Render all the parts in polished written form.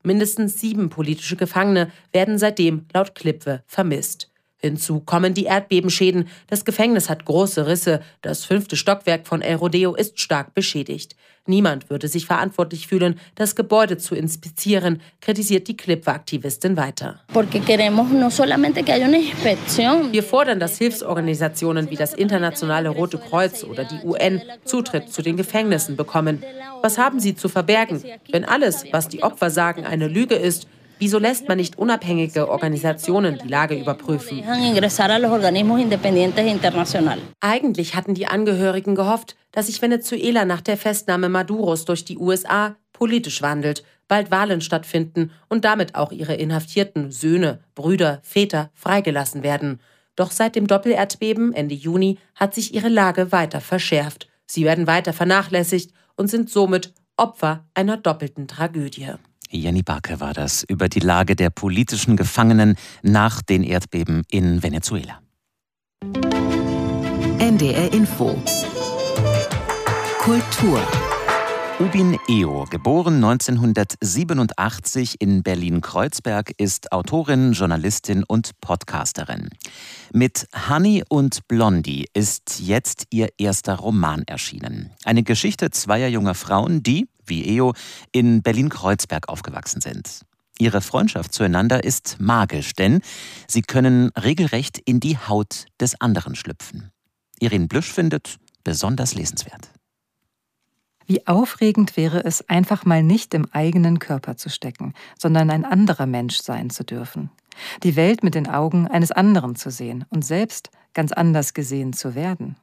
Mindestens 7 politische Gefangene werden seitdem laut Clipwe vermisst. Hinzu kommen die Erdbebenschäden. Das Gefängnis hat große Risse. Das 5. Stockwerk von El Rodeo ist stark beschädigt. Niemand würde sich verantwortlich fühlen, das Gebäude zu inspizieren, kritisiert die Clipwe-Aktivistin weiter. Wir fordern, dass Hilfsorganisationen wie das Internationale Rote Kreuz oder die UN Zutritt zu den Gefängnissen bekommen. Was haben sie zu verbergen? Wenn alles, was die Opfer sagen, eine Lüge ist, wieso lässt man nicht unabhängige Organisationen die Lage überprüfen? Eigentlich hatten die Angehörigen gehofft, dass sich Venezuela nach der Festnahme Maduros durch die USA politisch wandelt, bald Wahlen stattfinden und damit auch ihre inhaftierten Söhne, Brüder, Väter freigelassen werden. Doch seit dem Doppelerdbeben Ende Juni hat sich ihre Lage weiter verschärft. Sie werden weiter vernachlässigt und sind somit Opfer einer doppelten Tragödie. Jenny Barke war das über die Lage der politischen Gefangenen nach den Erdbeben in Venezuela. NDR Info Kultur. Ubin Eo, geboren 1987 in Berlin-Kreuzberg, ist Autorin, Journalistin und Podcasterin. Mit Honey und Blondie ist jetzt ihr erster Roman erschienen. Eine Geschichte zweier junger Frauen, die, wie Eo, in Berlin-Kreuzberg aufgewachsen sind. Ihre Freundschaft zueinander ist magisch, denn sie können regelrecht in die Haut des anderen schlüpfen. Irene Blüsch findet besonders lesenswert. Wie aufregend wäre es, einfach mal nicht im eigenen Körper zu stecken, sondern ein anderer Mensch sein zu dürfen. Die Welt mit den Augen eines anderen zu sehen und selbst ganz anders gesehen zu werden.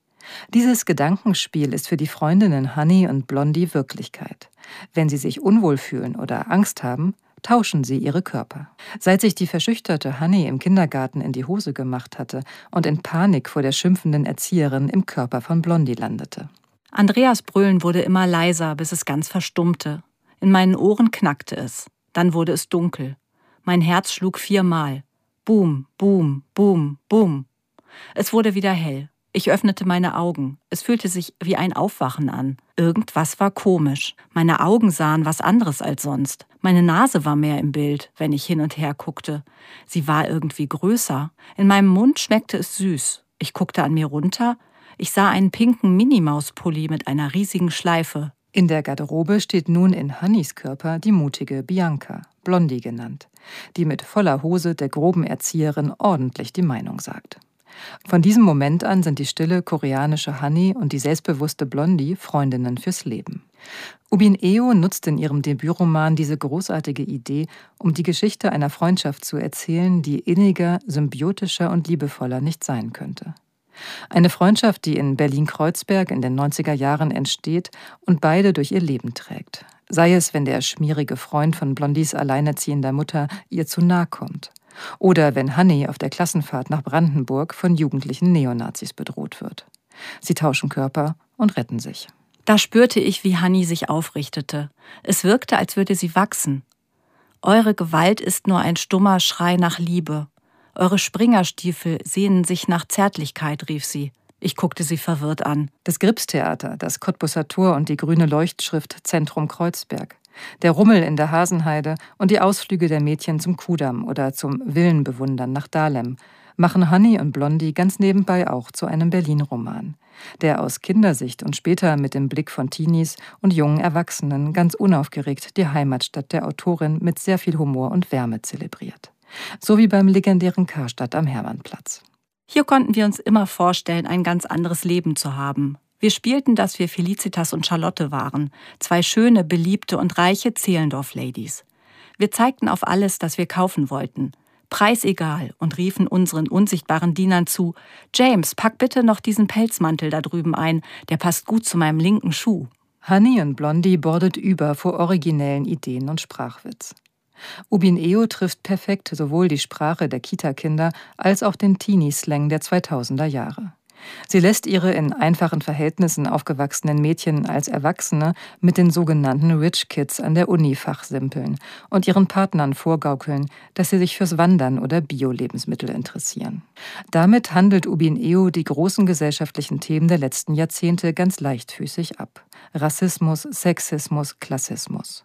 Dieses Gedankenspiel ist für die Freundinnen Honey und Blondie Wirklichkeit. Wenn sie sich unwohl fühlen oder Angst haben, tauschen sie ihre Körper. Seit sich die verschüchterte Honey im Kindergarten in die Hose gemacht hatte und in Panik vor der schimpfenden Erzieherin im Körper von Blondie landete. Andreas Brüllen wurde immer leiser, bis es ganz verstummte. In meinen Ohren knackte es. Dann wurde es dunkel. Mein Herz schlug 4-mal. Boom, boom, boom, boom. Es wurde wieder hell. Ich öffnete meine Augen. Es fühlte sich wie ein Aufwachen an. Irgendwas war komisch. Meine Augen sahen was anderes als sonst. Meine Nase war mehr im Bild, wenn ich hin und her guckte. Sie war irgendwie größer. In meinem Mund schmeckte es süß. Ich guckte an mir runter. Ich sah einen pinken Minimaus-Pulli mit einer riesigen Schleife. In der Garderobe steht nun in Honeys Körper die mutige Bianca, Blondie genannt, die mit voller Hose der groben Erzieherin ordentlich die Meinung sagt. Von diesem Moment an sind die stille koreanische Honey und die selbstbewusste Blondie Freundinnen fürs Leben. Ubin Eo nutzt in ihrem Debütroman diese großartige Idee, um die Geschichte einer Freundschaft zu erzählen, die inniger, symbiotischer und liebevoller nicht sein könnte. Eine Freundschaft, die in Berlin-Kreuzberg in den 90er Jahren entsteht und beide durch ihr Leben trägt. Sei es, wenn der schmierige Freund von Blondies alleinerziehender Mutter ihr zu nahe kommt. Oder wenn Honey auf der Klassenfahrt nach Brandenburg von jugendlichen Neonazis bedroht wird. Sie tauschen Körper und retten sich. Da spürte ich, wie Honey sich aufrichtete. Es wirkte, als würde sie wachsen. Eure Gewalt ist nur ein stummer Schrei nach Liebe. Eure Springerstiefel sehnen sich nach Zärtlichkeit, rief sie. Ich guckte sie verwirrt an. Das Gripstheater, das Cottbusser Tor und die grüne Leuchtschrift Zentrum Kreuzberg. Der Rummel in der Hasenheide und die Ausflüge der Mädchen zum Kudamm oder zum Villenbewundern nach Dahlem machen Honey und Blondie ganz nebenbei auch zu einem Berlin-Roman, der aus Kindersicht und später mit dem Blick von Teenies und jungen Erwachsenen ganz unaufgeregt die Heimatstadt der Autorin mit sehr viel Humor und Wärme zelebriert. So wie beim legendären Karstadt am Hermannplatz. Hier konnten wir uns immer vorstellen, ein ganz anderes Leben zu haben. Wir spielten, dass wir Felicitas und Charlotte waren, 2 schöne, beliebte und reiche Zehlendorf-Ladies. Wir zeigten auf alles, das wir kaufen wollten. Preisegal, und riefen unseren unsichtbaren Dienern zu: James, pack bitte noch diesen Pelzmantel da drüben ein, der passt gut zu meinem linken Schuh. Honey und Blondie bordet über vor originellen Ideen und Sprachwitz. Ubin Eo trifft perfekt sowohl die Sprache der Kita-Kinder als auch den Teenie-Slang der 2000er Jahre. Sie lässt ihre in einfachen Verhältnissen aufgewachsenen Mädchen als Erwachsene mit den sogenannten Rich Kids an der Uni fachsimpeln und ihren Partnern vorgaukeln, dass sie sich fürs Wandern oder Bio-Lebensmittel interessieren. Damit handelt Ubin Eo die großen gesellschaftlichen Themen der letzten Jahrzehnte ganz leichtfüßig ab. Rassismus, Sexismus, Klassismus.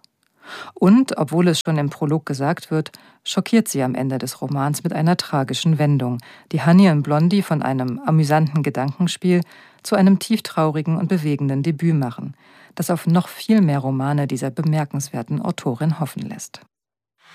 Und, obwohl es schon im Prolog gesagt wird, schockiert sie am Ende des Romans mit einer tragischen Wendung, die Honey und Blondie von einem amüsanten Gedankenspiel zu einem tieftraurigen und bewegenden Debüt machen, das auf noch viel mehr Romane dieser bemerkenswerten Autorin hoffen lässt.